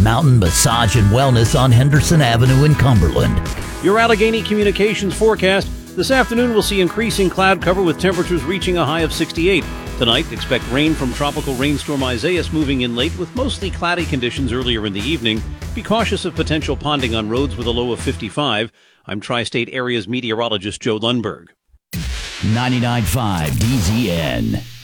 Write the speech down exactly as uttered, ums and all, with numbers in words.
Mountain Massage and Wellness on Henderson Avenue in Cumberland. Your Allegheny Communications forecast. This afternoon we'll see increasing cloud cover with temperatures reaching a high of sixty-eight. Tonight, expect rain from tropical rainstorm Isaias moving in late with mostly cloudy conditions earlier in the evening. Be cautious of potential ponding on roads with a low of fifty-five. I'm Tri-State Area's meteorologist Joe Lundberg. ninety-nine point five D Z N.